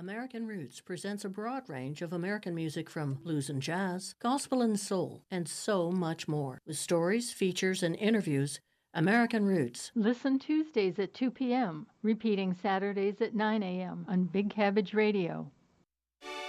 American Roots presents a broad range of American music from blues and jazz, gospel and soul, and so much more. With stories, features, and interviews, American Roots. Listen Tuesdays at 2 p.m., repeating Saturdays at 9 a.m. on Big Cabbage Radio.